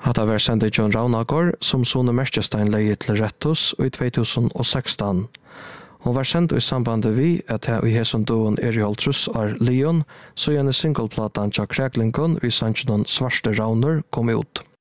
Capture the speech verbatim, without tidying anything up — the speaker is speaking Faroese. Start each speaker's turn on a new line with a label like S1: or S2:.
S1: Hatta var sendt John Raunagård som Sone Merkestein leie til Rettus i två tusen sexton. Hon var sendt i samband vi at her i hesson doen er i Holtrus er Leon, så gjerne singleplatan Jack Kräklingon i Sanchinon Svarte Rauner kom ut.